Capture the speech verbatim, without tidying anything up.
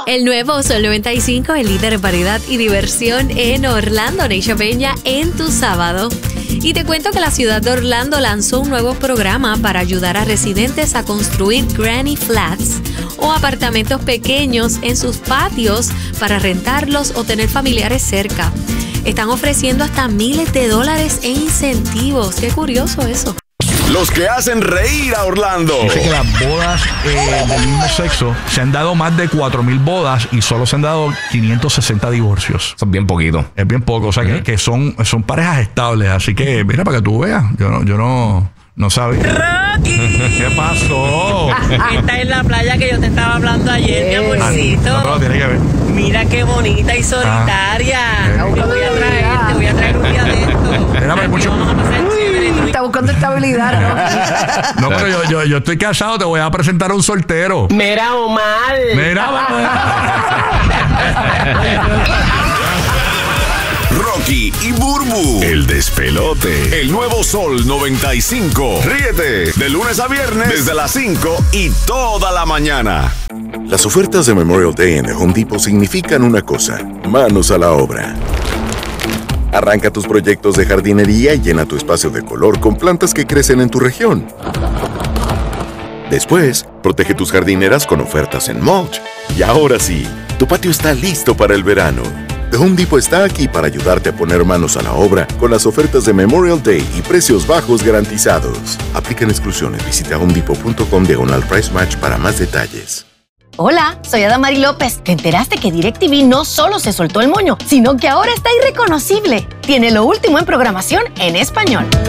El nuevo Sol noventa y cinco, el líder en variedad y diversión en Orlando. Neisha Peña en tu sábado. Y te cuento que la ciudad de Orlando lanzó un nuevo programa para ayudar a residentes a construir granny flats o apartamentos pequeños en sus patios para rentarlos o tener familiares cerca. Están ofreciendo hasta miles de dólares en incentivos. Qué curioso eso. Los que hacen reír a Orlando. Dice que las bodas eh, del mismo sexo se han dado más de cuatro mil bodas y solo se han dado quinientos sesenta divorcios. Eso es bien poquito. Es bien poco, o sea, uh-huh. que, que son, son parejas estables. Así que, mira, para que tú veas, yo no, yo no, no sabía. ¡Rocky! ¿Qué pasó? Esta es la playa que yo te estaba hablando ayer, mi amorcito. No, pero tiene que ver. Mira qué bonita y solitaria. Ah. Te voy a traer, te voy a traer un día de esto. Mira, pero mucho. Vamos a pasar chévere. Está buscando estabilidad, ¿no? No, pero yo, yo, yo estoy casado, te voy a presentar a un soltero. Mira, Omar. Mira, Rocky y Burbu, el despelote. El nuevo Sol noventa y cinco. Ríete de lunes a viernes desde las cinco y toda la mañana. Las ofertas de Memorial Day en The Home Depot significan una cosa: manos a la obra. Arranca tus proyectos de jardinería y llena tu espacio de color con plantas que crecen en tu región. Después, protege tus jardineras con ofertas en mulch. Y ahora sí, tu patio está listo para el verano. The Home Depot está aquí para ayudarte a poner manos a la obra con las ofertas de Memorial Day y precios bajos garantizados. Aplican exclusiones. Visita homedepot.com diagonal price match para más detalles. Hola, soy Adamari López. ¿Te enteraste que DirecTV no solo se soltó el moño, sino que ahora está irreconocible? Tiene lo último en programación en español.